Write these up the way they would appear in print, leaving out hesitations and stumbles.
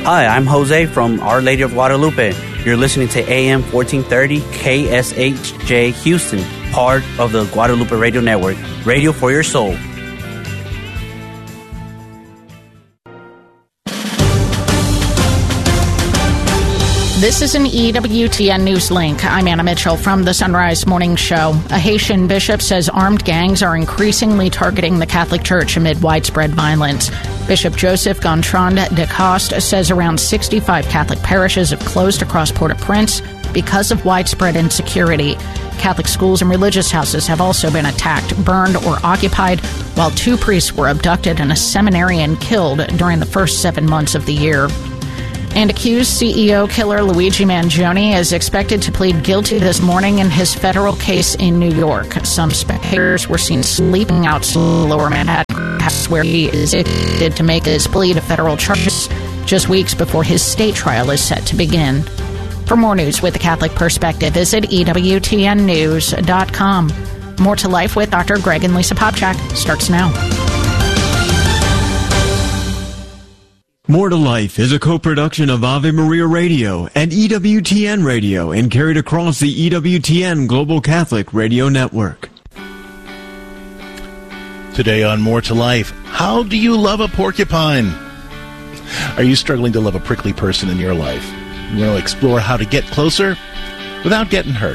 Hi, I'm Jose from Our Lady of Guadalupe. You're listening to AM 1430 KSHJ Houston, part of the Guadalupe Radio Network. Radio for your soul. This is an EWTN News Link. I'm Anna Mitchell from the Sunrise Morning Show. A Haitian bishop says armed gangs are increasingly targeting the Catholic Church amid widespread violence. Bishop Joseph Gontran de Coste says around 65 Catholic parishes have closed across Port-au-Prince because of widespread insecurity. Catholic schools and religious houses have also been attacked, burned, or occupied, while 2 priests were abducted and a seminarian killed during the first 7 months of the year. And accused CEO killer Luigi Mangione is expected to plead guilty this morning in his federal case in New York. Some spectators were seen sleeping outside Lower Manhattan, where he is expected to make his plea to federal charges just weeks before his state trial is set to begin. For more news with the Catholic perspective, visit EWTNnews.com. More to Life with Dr. Greg and Lisa Popchak starts now. More to Life is a co-production of Ave Maria Radio and EWTN Radio and carried across the EWTN Global Catholic Radio Network. Today on More to Life, how do you love a porcupine? Are you struggling to love a prickly person in your life? You want to explore how to get closer without getting hurt?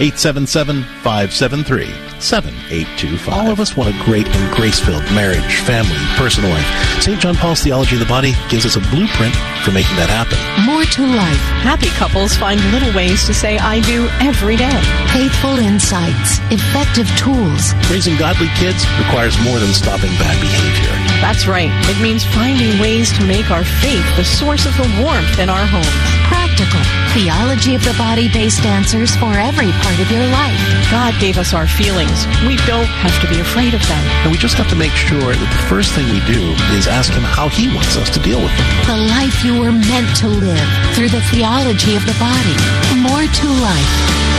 877-573-7825. All of us want a great and grace-filled marriage, family, personal life. St. John Paul's Theology of the Body gives us a blueprint for making that happen. More to Life. Happy couples find little ways to say I do every day. Faithful insights. Effective tools. Raising godly kids requires more than stopping bad behavior. That's right. It means finding ways to make our faith the source of the warmth in our homes. Practical. Theology of the Body-based answers for every part of your life. God gave us our feelings. We don't have to be afraid of them. And we just have to make sure that the first thing we do is ask Him how He wants us to deal with them. The life you were meant to live through the theology of the body. More to Life.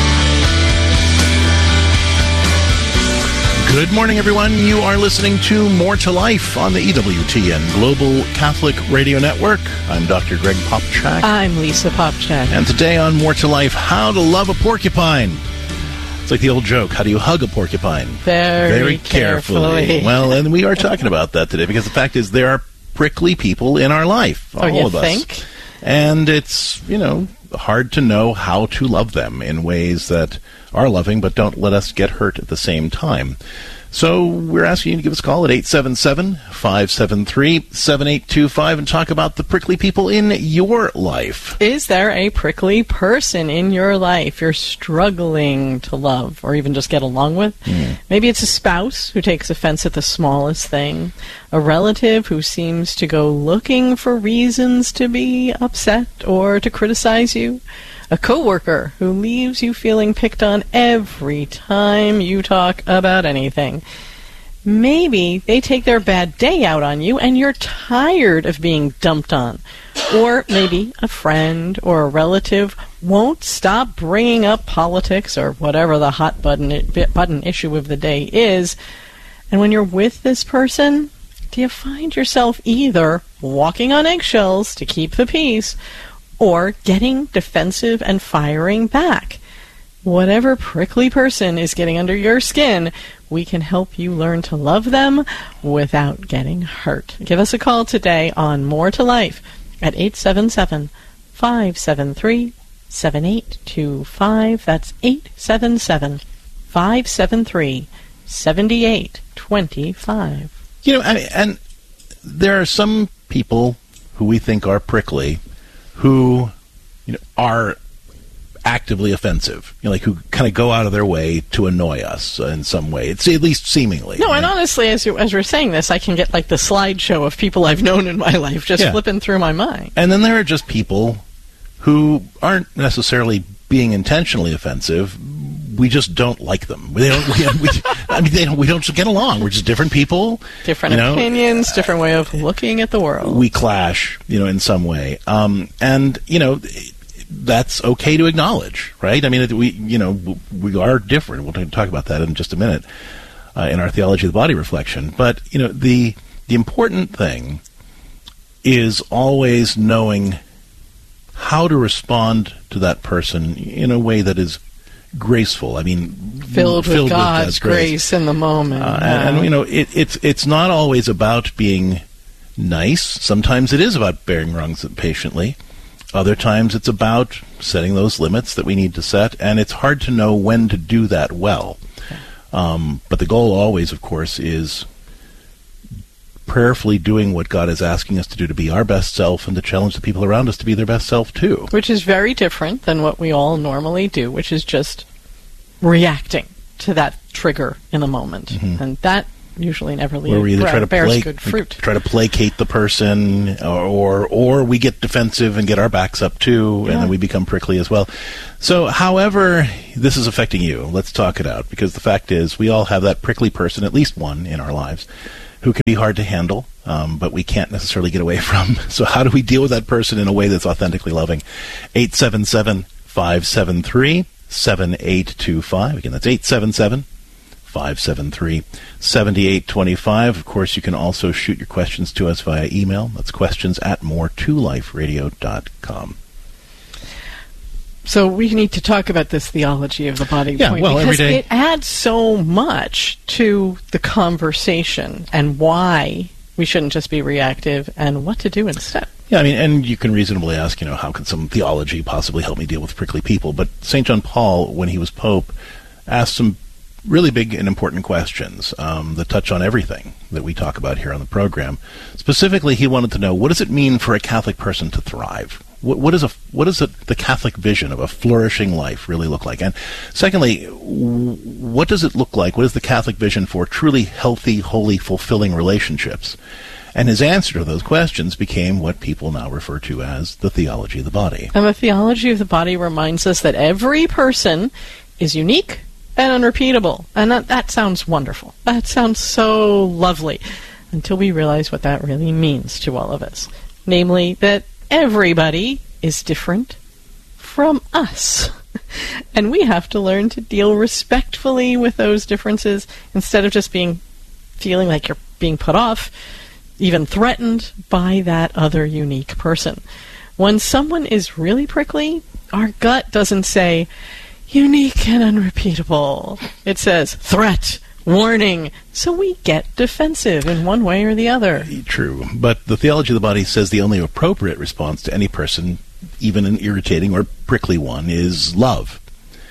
Good morning, everyone. You are listening to More to Life on the EWTN Global Catholic Radio Network. I'm Dr. Greg Popchak. I'm Lisa Popchak. And today on More to Life, how to love a porcupine. It's like the old joke, how do you hug a porcupine? Very carefully. Well, and we are talking about that today because the fact is there are prickly people in our life, all of us. Think? And it's, hard to know how to love them in ways that are loving but don't let us get hurt at the same time. So we're asking you to give us a call at 877-573-7825 and talk about the prickly people in your life. Is there a prickly person in your life you're struggling to love or even just get along with? Maybe it's a spouse who takes offense at the smallest thing, a relative who seems to go looking for reasons to be upset or to criticize you, a coworker who leaves you feeling picked on every time you talk about anything. Maybe they take their bad day out on you and you're tired of being dumped on. Or maybe a friend or a relative won't stop bringing up politics or whatever the hot button issue of the day is. And when you're with this person, do you find yourself either walking on eggshells to keep the peace or getting defensive and firing back? Whatever prickly person is getting under your skin, we can help you learn to love them without getting hurt. Give us a call today on More to Life at 877-573-7825. That's 877-573-7825. And there are some people who we think are prickly who, are actively offensive, like who kind of go out of their way to annoy us in some way. It's at least seemingly. No, and honestly, as we're saying this, I can get like the slideshow of people I've known in my life just flipping through my mind. And then there are just people who aren't necessarily being intentionally offensive. We just don't like them. We don't get along. We're just different people. Different opinions, different way of looking at the world. We clash, in some way. That's okay to acknowledge, right? I mean, we are different. We'll talk about that in just a minute in our Theology of the Body reflection. But, the important thing is always knowing how to respond to that person in a way that is graceful. I mean, filled with God's grace in the moment. And you know, it's not always about being nice. Sometimes it is about bearing wrongs patiently. Other times it's about setting those limits that we need to set, and it's hard to know when to do that well. But the goal always, of course, is prayerfully doing what God is asking us to do, to be our best self and to challenge the people around us to be their best self too. Which is very different than what we all normally do, which is just reacting to that trigger in the moment. Mm-hmm. And that usually never bears good fruit. Try to placate the person, or we get defensive and get our backs up too, and then we become prickly as well. So however this is affecting you, let's talk it out, because the fact is we all have that prickly person, at least one in our lives, who can be hard to handle, but we can't necessarily get away from. So how do we deal with that person in a way that's authentically loving? 877-573-7825. Again, that's 877-573-7825. Of course, you can also shoot your questions to us via email. That's questions@more2liferadio.com. So we need to talk about this theology of the body point, well, because every day it adds so much to the conversation and why we shouldn't just be reactive and what to do instead. Yeah, I mean, and you can reasonably ask, how can some theology possibly help me deal with prickly people? But St. John Paul, when he was Pope, asked some really big and important questions that touch on everything that we talk about here on the program. Specifically, he wanted to know, what does it mean for a Catholic person to thrive? What does the Catholic vision of a flourishing life really look like? And secondly, what does it look like? What is the Catholic vision for truly healthy, holy, fulfilling relationships? And his answer to those questions became what people now refer to as the theology of the body. And the theology of the body reminds us that every person is unique and unrepeatable. And that sounds wonderful. That sounds so lovely, until we realize what that really means to all of us. Namely, that everybody is different from us. And we have to learn to deal respectfully with those differences instead of just feeling like you're being put off, even threatened by that other unique person. When someone is really prickly, our gut doesn't say, unique and unrepeatable. It says, threat, warning. So we get defensive in one way or the other. True. But the theology of the body says the only appropriate response to any person, even an irritating or prickly one, is love.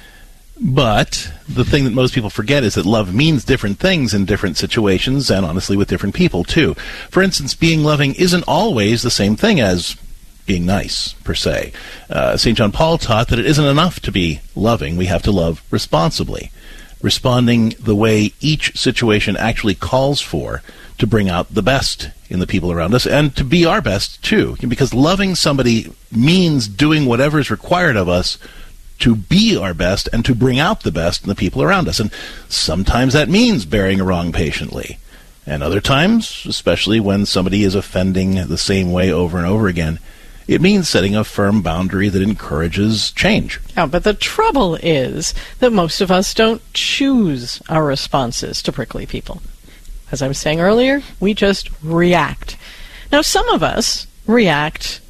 But the thing that most people forget is that love means different things in different situations, and honestly with different people too. For instance, being loving isn't always the same thing as being nice, per se. St. John Paul taught that it isn't enough to be loving. We have to love responsibly, responding the way each situation actually calls for to bring out the best in the people around us, and to be our best too. Because loving somebody means doing whatever is required of us to be our best and to bring out the best in the people around us. And sometimes that means bearing a wrong patiently. And other times, especially when somebody is offending the same way over and over again, it means setting a firm boundary that encourages change. Yeah, but the trouble is that most of us don't choose our responses to prickly people. As I was saying earlier, we just react. Now, some of us react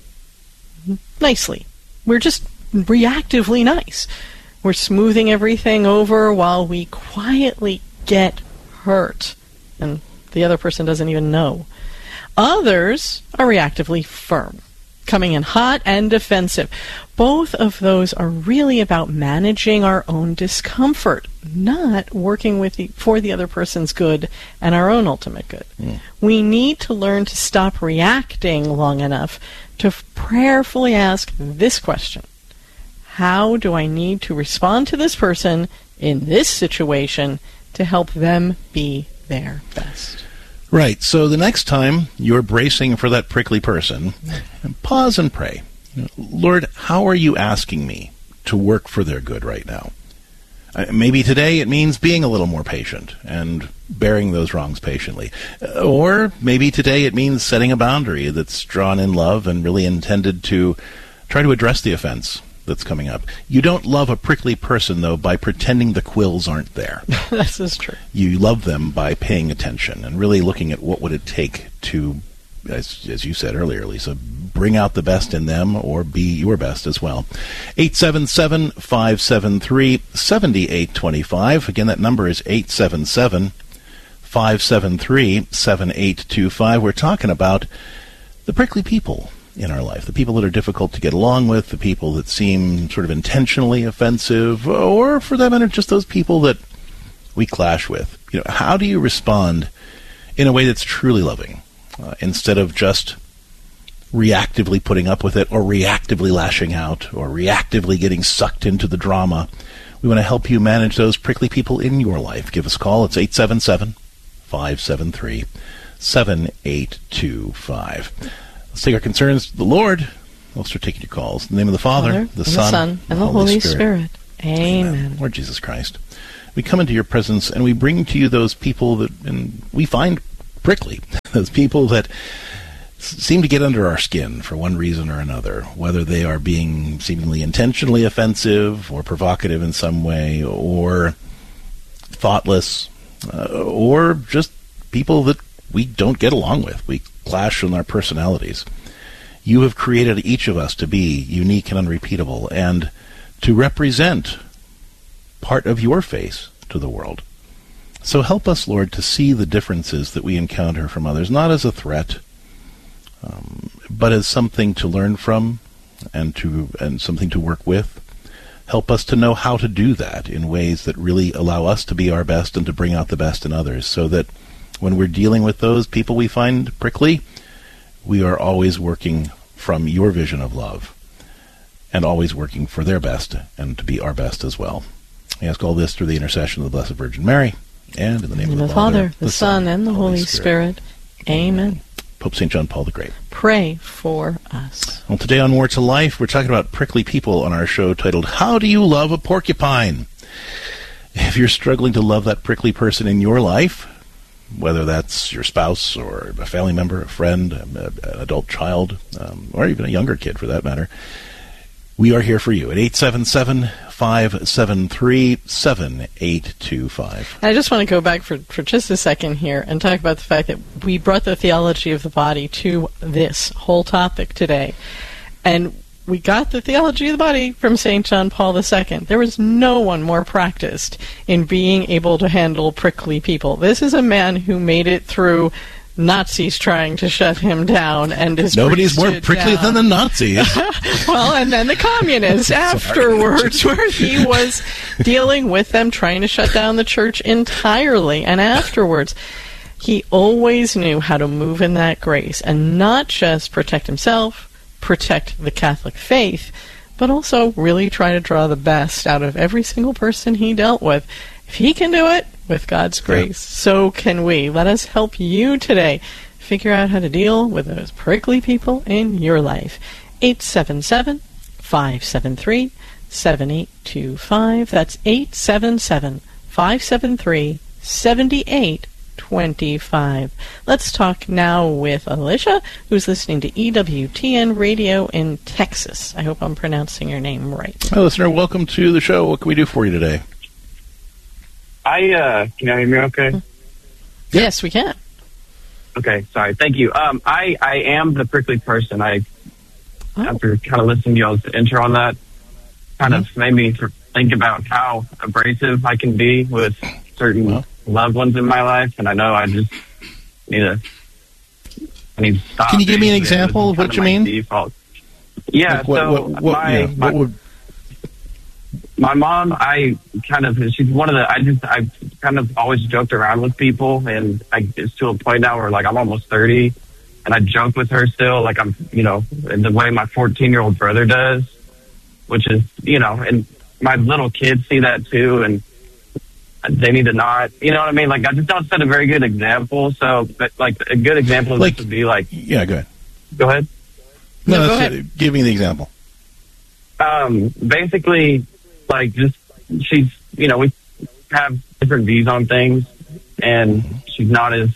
nicely. We're just reactively nice. We're smoothing everything over while we quietly get hurt, and the other person doesn't even know. Others are reactively firm, coming in hot and defensive. Both of those are really about managing our own discomfort, not working for the other person's good and our own ultimate good. We need to learn to stop reacting long enough to prayerfully ask this question: how do I need to respond to this person in this situation to help them be their best? Right. So the next time you're bracing for that prickly person, pause and pray. Lord, how are you asking me to work for their good right now? Maybe today it means being a little more patient and bearing those wrongs patiently. Or maybe today it means setting a boundary that's drawn in love and really intended to try to address the offense that's coming up. You don't love a prickly person, though, by pretending the quills aren't there. This is true. You love them by paying attention and really looking at what would it take to as you said earlier, Lisa, bring out the best in them or be your best as well. 877-573-7825. Again, that number is 877-573-7825. We're talking about the prickly people in our life, the people that are difficult to get along with, the people that seem sort of intentionally offensive, or for that matter, just those people that we clash with. How do you respond in a way that's truly loving, instead of just reactively putting up with it, or reactively lashing out, or reactively getting sucked into the drama? We want to help you manage those prickly people in your life. Give us a call. It's 877-573-7825. Let's take our concerns to the Lord. We'll start taking your calls. In the name of the Father, the Son, and the Holy Spirit. Amen. Lord Jesus Christ, we come into your presence and we bring to you those people that we find prickly, those people that seem to get under our skin for one reason or another, whether they are being seemingly intentionally offensive or provocative in some way, or thoughtless, or just people that we don't get along with. We clash in our personalities. You have created each of us to be unique and unrepeatable, and to represent part of your face to the world. So help us, Lord, to see the differences that we encounter from others, not as a threat, but as something to learn from and something to work with. Help us to know how to do that in ways that really allow us to be our best and to bring out the best in others, so that when we're dealing with those people we find prickly, we are always working from your vision of love and always working for their best and to be our best as well. I ask all this through the intercession of the Blessed Virgin Mary, and in the name of the Father, the Son, and the Holy Spirit. Amen. Pope St. John Paul the Great, pray for us. Well, today on More to Life, we're talking about prickly people on our show titled, How Do You Love a Porcupine? If you're struggling to love that prickly person in your life, whether that's your spouse or a family member, a friend, an adult child, or even a younger kid for that matter, we are here for you at 877-573-7825. I just want to go back for just a second here and talk about the fact that we brought the theology of the body to this whole topic today. And we got the theology of the body from St. John Paul II. There was no one more practiced in being able to handle prickly people. This is a man who made it through Nazis trying to shut him down, and nobody's more prickly than the Nazis. Well, and then the communists afterwards, where he was dealing with them, trying to shut down the church entirely. And afterwards, he always knew how to move in that grace and not just protect himself, protect the Catholic faith, but also really try to draw the best out of every single person he dealt with. If he can do it, with God's grace, so can we. Let us help you today figure out how to deal with those prickly people in your life. 877-573-7825. That's 877-573-7825. Let's talk now with Alicia, who's listening to EWTN Radio in Texas. I hope I'm pronouncing your name right. Hi, listener. Welcome to the show. What can we do for you today? Can you hear me okay? Yes, we can. Okay, sorry. Thank you. I am the prickly person. After kind of listening to y'all's intro on that, kind of made me think about how abrasive I can be with certain loved ones in my life, and I know I just need to stop. Can you give me an example of what you mean? Default. Yeah, what would... My mom, she's one of the, I kind of always joked around with people, and it's to a point now where, like, I'm almost 30, and I joke with her still, like I'm, in the way my 14-year-old brother does, which is, and my little kids see that too, and they need to not, you know what I mean? Like, I just don't set a very good example, so, but, like, a good example of this would be, like... Yeah, go ahead. Go ahead. No, go ahead. Give me the example. Basically... Like, just, she's, we have different views on things, and she's not as,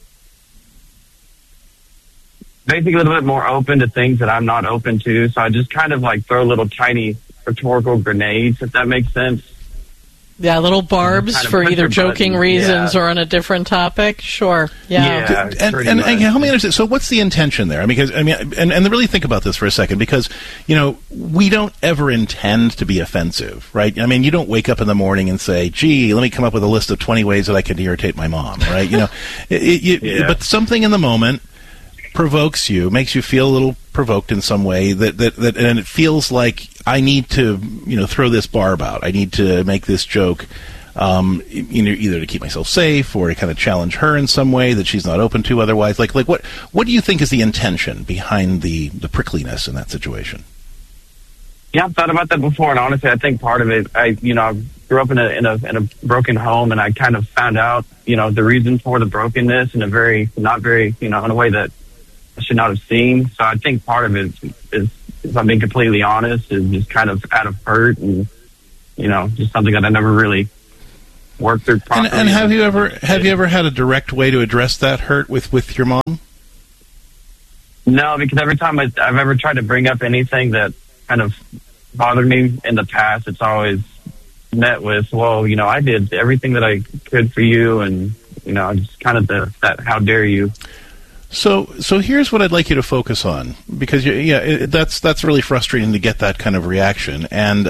basically a little bit more open to things that I'm not open to, so I just kind of, like, throw little tiny rhetorical grenades, if that makes sense. Yeah, little barbs kind of for push either your joking button. reasons Yeah. or on a different topic. Sure. Yeah. And help me understand. So, what's the intention there? And really think about this for a second, because we don't ever intend to be offensive, right? I mean, you don't wake up in the morning and say, "Gee, let me come up with a list of 20 ways that I can irritate my mom," right? But something in the moment provokes you, makes you feel a little provoked in some way, that and it feels like I need to throw this barb out. I need to make this joke, either to keep myself safe or to kind of challenge her in some way that she's not open to otherwise. Like what do you think is the intention behind the prickliness in that situation? Yeah, I've thought about that before, and honestly, I think part of it, I grew up in a broken home, and I kind of found out, the reason for the brokenness in a very, not very, in a way that I should not have seen. So I think part of it is, if I'm being completely honest, is just kind of out of hurt and, just something that I never really worked through properly. And have you ever had a direct way to address that hurt with your mom? No, because every time I've ever tried to bring up anything that kind of bothered me in the past, it's always met with, well, I did everything that I could for you, and, just kind of that how dare you. So here's what I'd like you to focus on, because that's really frustrating to get that kind of reaction. And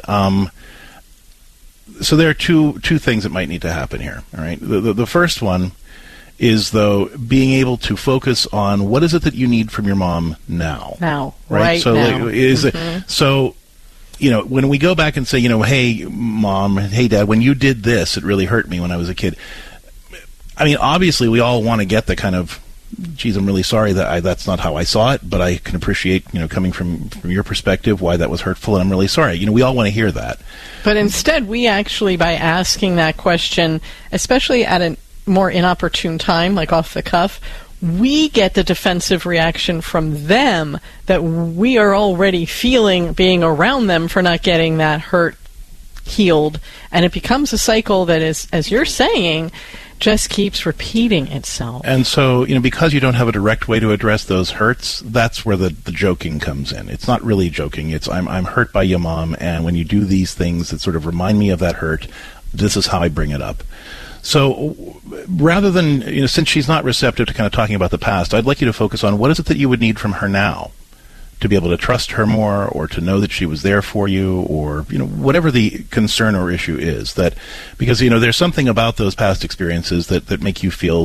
so there are two things that might need to happen here. All right, the first one is, though, being able to focus on what is it that you need from your mom now. Right so now. So when we go back and say, hey mom, hey dad, when you did this, it really hurt me when I was a kid. I mean, obviously we all want to get the kind of, geez, I'm really sorry that's not how I saw it, but I can appreciate, coming from your perspective, why that was hurtful, and I'm really sorry. We all want to hear that. But instead, we actually, by asking that question, especially at a more inopportune time, like off the cuff, we get the defensive reaction from them that we are already feeling being around them for not getting that hurt healed. And it becomes a cycle that is, as you're saying, just keeps repeating itself. And so, because you don't have a direct way to address those hurts, that's where the joking comes in. It's not really joking. It's, I'm hurt by you, Mom, and when you do these things that sort of remind me of that hurt, this is how I bring it up. So rather than, since she's not receptive to kind of talking about the past, I'd like you to focus on what is it that you would need from her now to be able to trust her more, or to know that she was there for you, or whatever the concern or issue is. That because there's something about those past experiences that make you feel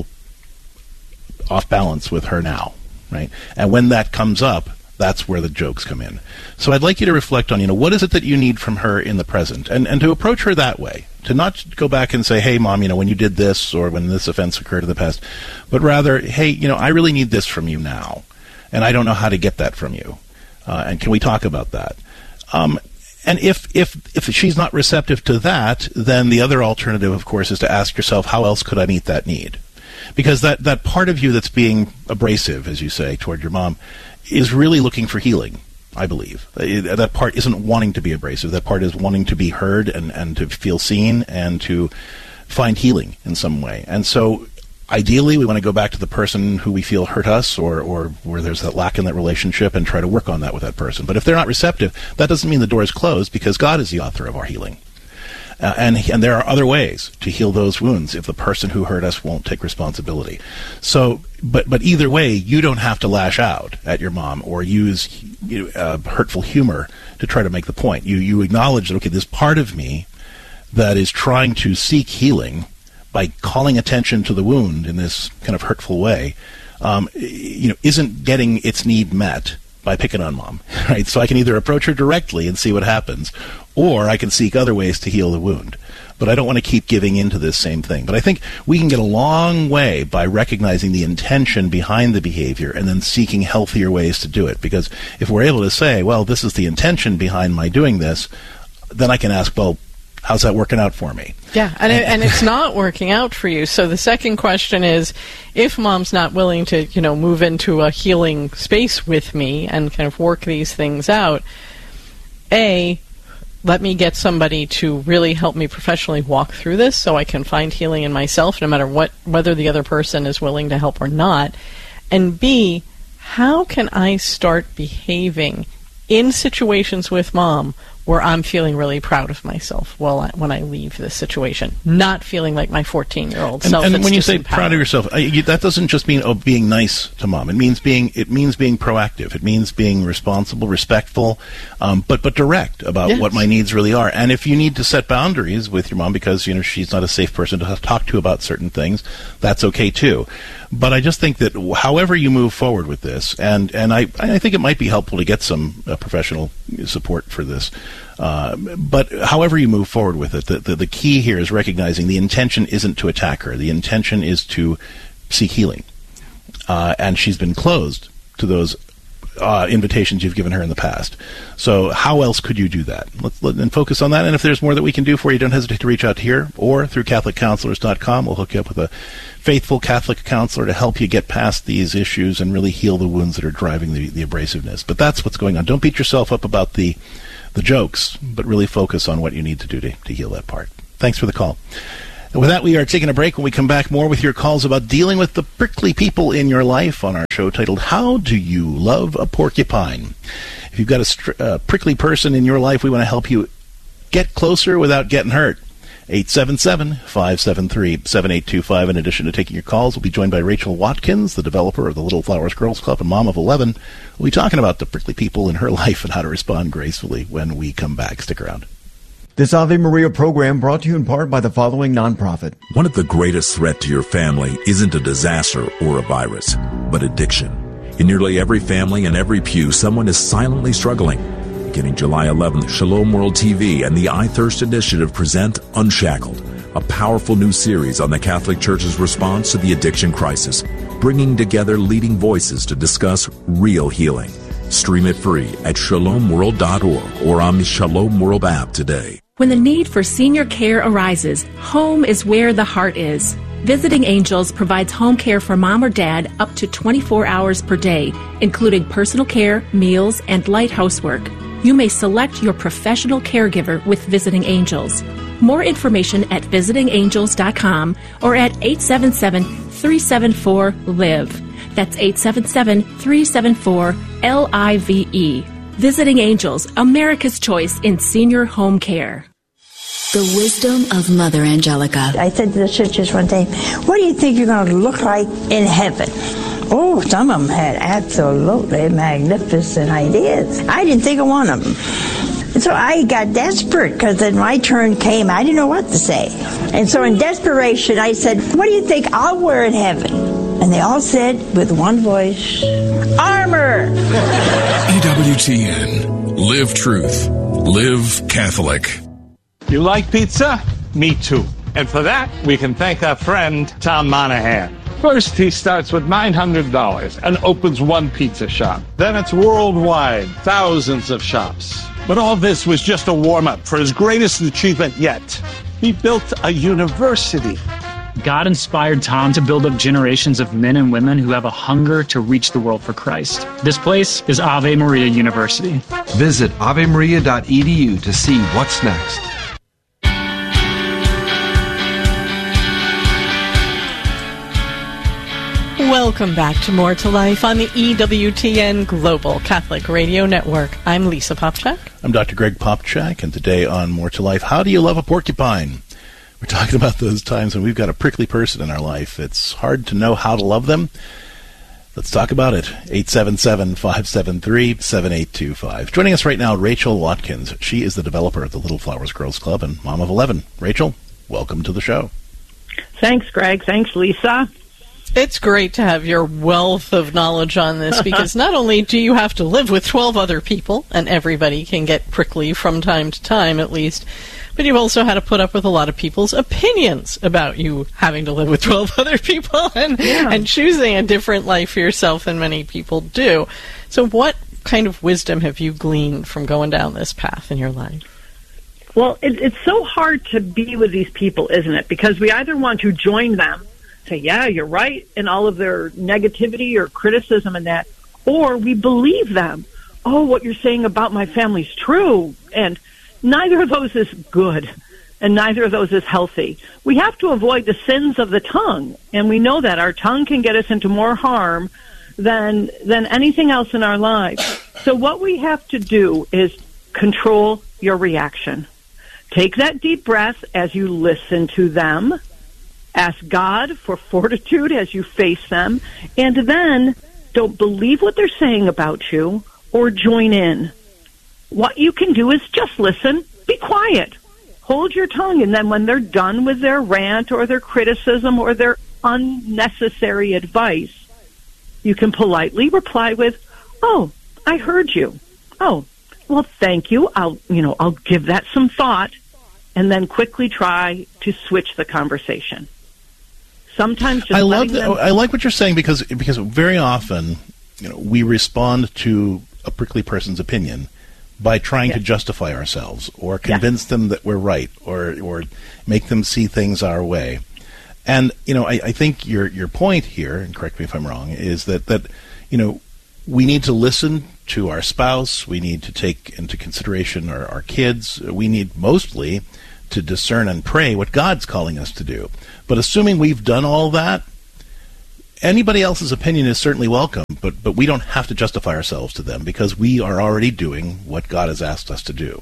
off balance with her now, right? And when that comes up, that's where the jokes come in. So I'd like you to reflect on what is it that you need from her in the present, and to approach her that way. To not go back and say, hey, Mom, when you did this, or when this offense occurred in the past, but rather, hey, I really need this from you now, and I don't know how to get that from you. And can we talk about that? And if she's not receptive to that, then the other alternative, of course, is to ask yourself, how else could I meet that need? Because that part of you that's being abrasive, as you say, toward your mom, is really looking for healing, I believe. That part isn't wanting to be abrasive. That part is wanting to be heard and to feel seen and to find healing in some way. And so ideally, we want to go back to the person who we feel hurt us, or where there's that lack in that relationship, and try to work on that with that person. But if they're not receptive, that doesn't mean the door is closed, because God is the author of our healing. And there are other ways to heal those wounds if the person who hurt us won't take responsibility. So, but either way, you don't have to lash out at your mom or use hurtful humor to try to make the point. You acknowledge that, okay, this part of me that is trying to seek healing by calling attention to the wound in this kind of hurtful way, isn't getting its need met by picking on Mom, right? So I can either approach her directly and see what happens, or I can seek other ways to heal the wound. But I don't want to keep giving into this same thing. But I think we can get a long way by recognizing the intention behind the behavior and then seeking healthier ways to do it. Because if we're able to say, well, this is the intention behind my doing this, then I can ask, well, how's that working out for me? Yeah, and it's not working out for you. So the second question is, if Mom's not willing to, move into a healing space with me and kind of work these things out, A, let me get somebody to really help me professionally walk through this so I can find healing in myself, no matter whether the other person is willing to help or not. And B, how can I start behaving in situations with Mom where I'm feeling really proud of myself when I leave this situation, not feeling like my 14-year-old self. And when you say proud of yourself, that doesn't just mean being nice to mom. It means being proactive. It means being responsible, respectful, but direct about what my needs really are. And if you need to set boundaries with your mom because she's not a safe person to talk to about certain things, that's okay too. But I just think that however you move forward with this, and I think it might be helpful to get some professional support for this. But however you move forward with it, the key here is recognizing the intention isn't to attack her. The intention is to seek healing. And she's been closed to those invitations you've given her in the past. So how else could you do that? Let's focus on that. And if there's more that we can do for you, don't hesitate to reach out here or through CatholicCounselors.com. We'll hook you up with a faithful Catholic counselor to help you get past these issues and really heal the wounds that are driving the abrasiveness. But that's what's going on. Don't beat yourself up about the jokes, but really focus on what you need to do to heal that part. Thanks for the call. And with that, we are taking a break. When we come back, more with your calls about dealing with the prickly people in your life on our show titled, How Do You Love a Porcupine? If you've got a prickly person in your life, we want to help you get closer without getting hurt. 877-573-7825. In addition to taking your calls, we'll be joined by Rachel Watkins, the developer of the Little Flowers Girls Club and mom of 11. We'll be talking about the prickly people in her life and how to respond gracefully when we come back. Stick around. This Ave Maria program brought to you in part by the following nonprofit. One of the greatest threats to your family isn't a disaster or a virus, but addiction. In nearly every family and every pew, someone is silently struggling. Beginning July 11th, Shalom World TV and the I Thirst Initiative present Unshackled, a powerful new series on the Catholic Church's response to the addiction crisis, bringing together leading voices to discuss real healing. Stream it free at shalomworld.org or on the Shalom World app today. When the need for senior care arises, home is where the heart is. Visiting Angels provides home care for mom or dad up to 24 hours per day, including personal care, meals, and light housework. You may select your professional caregiver with Visiting Angels. More information at visitingangels.com or at 877-374-LIVE. That's 877-374-LIVE. Visiting Angels, America's choice in senior home care. The wisdom of Mother Angelica. I said to the sisters one day, what do you think you're going to look like in heaven? Oh, some of them had absolutely magnificent ideas. I didn't think of one of them. And so I got desperate because then my turn came. I didn't know what to say. And so in desperation, I said, what do you think I'll wear in heaven? And they all said with one voice, armor! EWTN. Live truth. Live Catholic. You like pizza? Me too. And for that, we can thank our friend, Tom Monahan. First, he starts with $900 and opens one pizza shop. Then it's worldwide, thousands of shops. But all this was just a warm-up for his greatest achievement yet. He built a university. God inspired Tom to build up generations of men and women who have a hunger to reach the world for Christ. This place is Ave Maria University. Visit avemaria.edu to see what's next. Welcome back to More to Life on the EWTN Global Catholic Radio Network. I'm Lisa Popchak. I'm Dr. Greg Popchak, and today on More to Life, how do you love a porcupine? We're talking about those times when we've got a prickly person in our life. It's hard to know how to love them. Let's talk about it. 877-573-7825. Joining us right now, Rachel Watkins. She is the developer of the Little Flowers Girls Club and mom of 11. Rachel, welcome to the show. Thanks, Greg. Thanks, Lisa. It's great to have your wealth of knowledge on this because not only do you have to live with 12 other people, and everybody can get prickly from time to time at least, but you've also had to put up with a lot of people's opinions about you having to live with 12 other people and choosing a different life for yourself than many people do. So what kind of wisdom have you gleaned from going down this path in your life? Well, it's so hard to be with these people, isn't it? Because we either want to join them, say, yeah, you're right, in all of their negativity or criticism and that, or we believe them. Oh, what you're saying about my family's true. And neither of those is good, and neither of those is healthy. We have to avoid the sins of the tongue, and we know that our tongue can get us into more harm than anything else in our lives. So what we have to do is control your reaction. Take that deep breath as you listen to them. Ask God for fortitude as you face them. And then don't believe what they're saying about you or join in. What you can do is just listen. Be quiet. Hold your tongue. And then when they're done with their rant or their criticism or their unnecessary advice, you can politely reply with, "Oh, I heard you. Oh, well, thank you. I'll give that some thought," and then quickly try to switch the conversation. Sometimes just I like what you're saying because very often, we respond to a prickly person's opinion by trying to justify ourselves or convince them that we're right or make them see things our way. And I think your point here, and correct me if I'm wrong, is that we need to listen to our spouse. We need to take into consideration our kids. We need mostly to discern and pray what God's calling us to do. But assuming we've done all that, anybody else's opinion is certainly welcome, but we don't have to justify ourselves to them because we are already doing what God has asked us to do.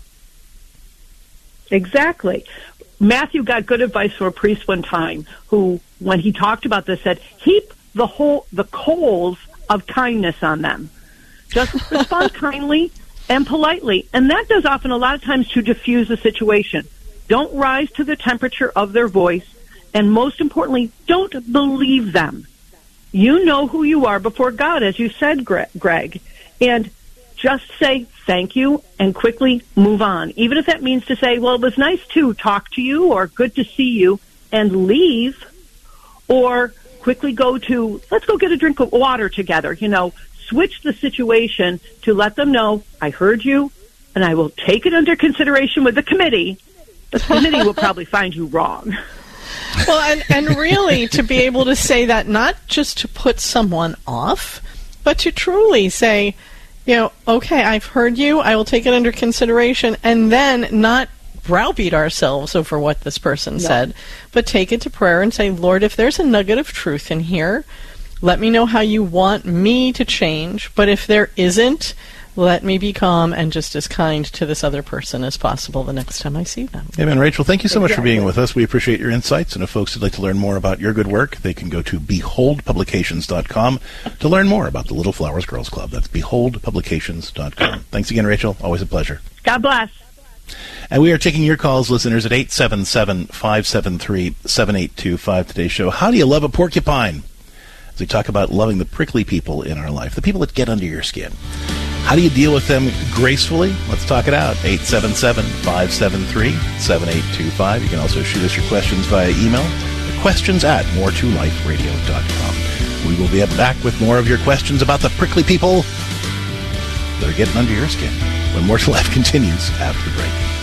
Exactly. Matthew got good advice from a priest one time who, when he talked about this, said, heap the coals of kindness on them. Just respond kindly and politely. And that does often a lot of times to diffuse the situation. Don't rise to the temperature of their voice. And most importantly, don't believe them. You know who you are before God, as you said, Greg. And just say thank you and quickly move on. Even if that means to say, well, it was nice to talk to you or good to see you, and leave, or quickly go to, let's go get a drink of water together. Switch the situation to let them know, I heard you and I will take it under consideration with the committee. The committee will probably find you wrong. Well, and really to be able to say that, not just to put someone off, but to truly say, okay, I've heard you, I will take it under consideration, and then not browbeat ourselves over what this person said, but take it to prayer and say, Lord, if there's a nugget of truth in here, let me know how you want me to change, but if there isn't, let me be calm and just as kind to this other person as possible the next time I see them. Amen. Rachel, thank you so much for being with us. We appreciate your insights. And if folks would like to learn more about your good work, they can go to beholdpublications.com to learn more about the Little Flowers Girls Club. That's beholdpublications.com. Thanks again, Rachel. Always a pleasure. God bless. And we are taking your calls, listeners, at 877-573-7825. Today's show, how do you love a porcupine? As we talk about loving the prickly people in our life, the people that get under your skin. How do you deal with them gracefully? Let's talk it out. 877-573-7825. You can also shoot us your questions via email. questions@moretoliferadio.com. We will be back with more of your questions about the prickly people that are getting under your skin when More to Life continues after the break.